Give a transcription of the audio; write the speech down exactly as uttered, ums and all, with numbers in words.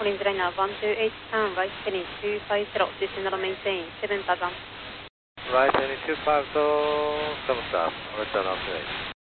Collins Liner one two eight, turn right heading two five zero, descend and maintain seven thousand. Right heading two five zero, seven thousand, return off eight.